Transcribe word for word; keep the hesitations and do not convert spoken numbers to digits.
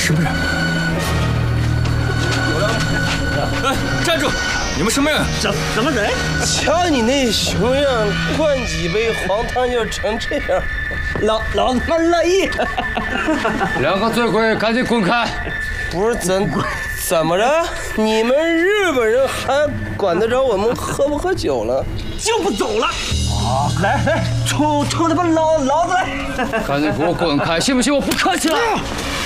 什么人？哎，站住！你们什么人？ 什什么人？ 瞧你那熊样，灌几杯黄汤就成这样， 老老子们乐意。 两个醉鬼，赶紧滚开！ 不是怎怎么着？你们日本人还管得着我们喝不喝酒了？ 就不走了。啊，来来，冲冲他妈老老子来！ 赶紧给我滚开，信不信我不客气了？